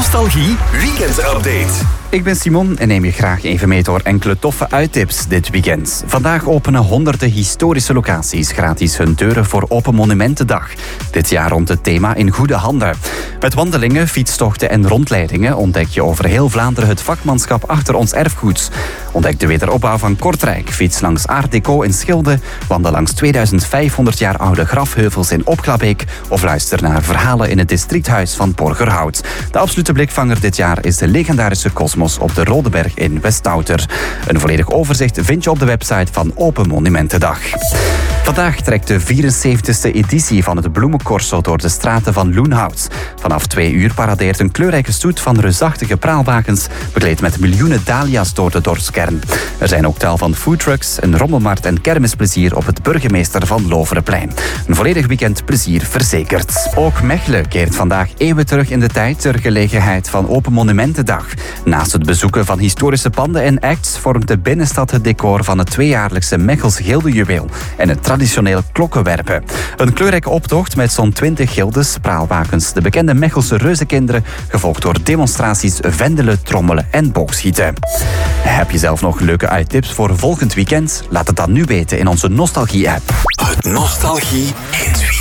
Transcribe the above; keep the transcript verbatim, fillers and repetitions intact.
Nostalgie Weekend Update. Ik ben Simon en neem je graag even mee door enkele toffe uittips dit weekend. Vandaag openen honderden historische locaties gratis hun deuren voor Open Monumentendag. Dit jaar rond het thema In Goede Handen. Met wandelingen, fietstochten en rondleidingen ontdek je over heel Vlaanderen het vakmanschap achter ons erfgoed. Ontdek de wederopbouw van Kortrijk, fiets langs Art Deco in Schilde, wandel langs tweeduizend vijfhonderd jaar oude grafheuvels in Opklabeek of luister naar verhalen in het districthuis van Borgerhout. De absolute blikvanger dit jaar is de legendarische Cosmos op de Rodeberg in Westouter. Een volledig overzicht vind je op de website van Open Monumentendag. Vandaag trekt de vierenzeventigste editie van het Bloemencorso door de straten van Loenhout. Vanaf twee uur paradeert een kleurrijke stoet van reusachtige praalwagens, bekleed met miljoenen dahlia's door de dorpskern. Er zijn ook tal van foodtrucks, een rommelmarkt en kermisplezier op het Burgemeester van Loverenplein. Een volledig weekend plezier verzekerd. Ook Mechelen keert vandaag eeuwen terug in de tijd ter gelegenheid van Open Monumentendag. Naast het bezoeken van historische panden en acts vormt de binnenstad het decor van het tweejaarlijkse Mechels Gildejuweel en het traditioneel klokkenwerpen. Een kleurrijke optocht met zo'n twintig gildes, praalwagens, de bekende Mechelse reuzenkinderen, gevolgd door demonstraties, vendelen, trommelen en boogschieten. Heb je zelf nog leuke uittips voor volgend weekend? Laat het dan nu weten in onze Nostalgie-app. Het Nostalgie Hit